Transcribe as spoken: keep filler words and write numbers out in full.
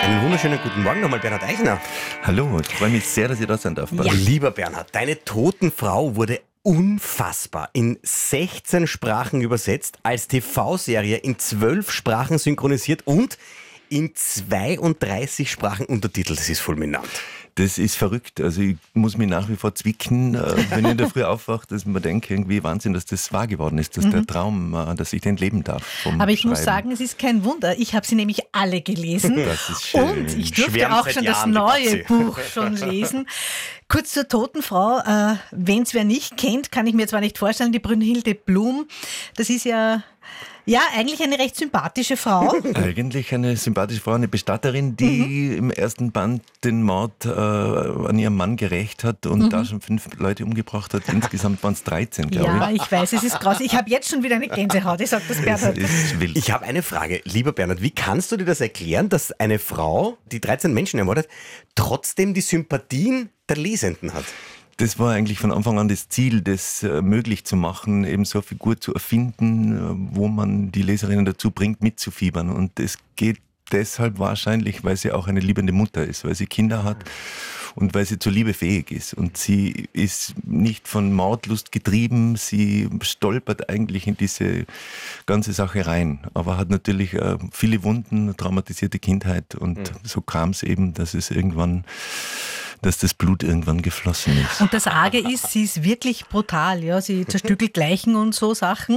Einen wunderschönen guten Morgen nochmal, Bernhard Eichner. Hallo, ich freue mich sehr, dass ich da sein darf. Ja. Lieber Bernhard, deine Totenfrau wurde unfassbar in sechzehn Sprachen übersetzt, als T V-Serie in zwölf Sprachen synchronisiert und in zweiunddreißig Sprachen untertitelt. Das ist fulminant. Das ist verrückt. Also ich muss mich nach wie vor zwicken, wenn ich in der Früh aufwache, dass man denkt, irgendwie Wahnsinn, dass das wahr geworden ist, dass mhm. der Traum, dass ich den leben darf. Vom Aber ich Schreiben. muss sagen, es ist kein Wunder. Ich habe sie nämlich alle gelesen. Das ist schön. Und ich durfte Schwärmt auch seit schon Jahren, das neue die Buch schon lesen. Kurz zur Totenfrau. Äh, Wenn es wer nicht kennt, kann ich mir zwar nicht vorstellen, die Brünnhilde Blum, das ist ja... Ja, eigentlich eine recht sympathische Frau. Eigentlich eine sympathische Frau, eine Bestatterin, die mhm. im ersten Band den Mord äh, an ihrem Mann gerächt hat und mhm. da schon fünf Leute umgebracht hat. Insgesamt waren es dreizehn, glaube ja, ich. Ja, ich weiß, es ist grausig. Ich habe jetzt schon wieder eine Gänsehaut, ich sage das Bernhard. Ich habe eine Frage, lieber Bernhard, wie kannst du dir das erklären, dass eine Frau, die dreizehn Menschen ermordet, trotzdem die Sympathien der Lesenden hat? Das war eigentlich von Anfang an das Ziel, das äh, möglich zu machen, eben so eine Figur zu erfinden, äh, wo man die Leserinnen dazu bringt, mitzufiebern. Und das geht deshalb wahrscheinlich, weil sie auch eine liebende Mutter ist, weil sie Kinder hat und weil sie zur Liebe fähig ist. Und sie ist nicht von Mordlust getrieben, sie stolpert eigentlich in diese ganze Sache rein, aber hat natürlich äh, viele Wunden, traumatisierte Kindheit und mhm. so kam es eben, dass es irgendwann dass das Blut irgendwann geflossen ist. Und das Arge ist, sie ist wirklich brutal. Ja? Sie zerstückelt Leichen und so Sachen.